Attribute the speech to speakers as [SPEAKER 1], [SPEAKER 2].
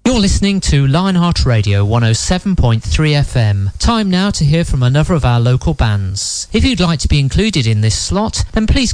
[SPEAKER 1] You're listening to Lionheart Radio 107.3 FM. Time now to hear from another of our local bands. If you'd like to be included in this slot, then please